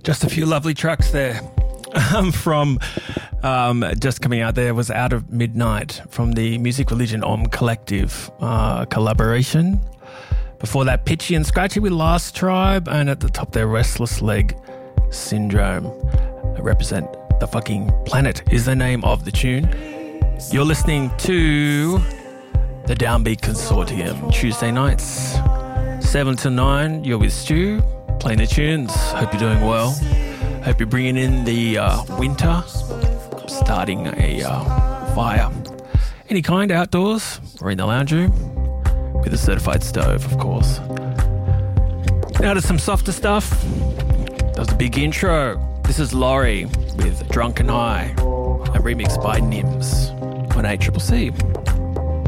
Just a few lovely tracks there from just coming out there was Out of Midnight from the Music Religion Om Collective collaboration. Before that, Pitchy and Scratchy with Last Tribe, and at the top there, Restless Leg Syndrome. Represent the fucking planet is the name of the tune. You're listening to the Downbeat Consortium, Tuesday nights, 7 to 9. You're with Stu, playing the tunes. Hope you're doing well. Hope you're bringing in the winter, starting a fire. Any kind, outdoors or in the lounge room, with a certified stove, of course. Now to some softer stuff. That was a big intro. This is Laurie with Drunken High, a remix by Nims on ACCC.